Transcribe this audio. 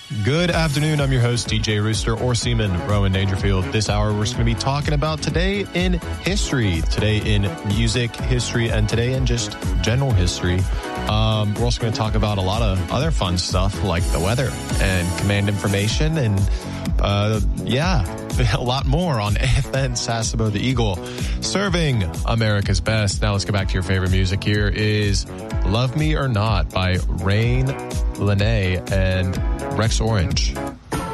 Good afternoon. I'm your host, DJ Rooster, or Seaman Rowan Dangerfield. This hour, we're just going to be talking about today in history, today in music history, and today in just general history. We're also going to talk about a lot of other fun stuff like the weather and command information and, a lot more on AFN Sasebo the Eagle, serving America's best. Now let's go back to your favorite music. Here is Love Me or Not by Rain, Lene, and Rex Orange.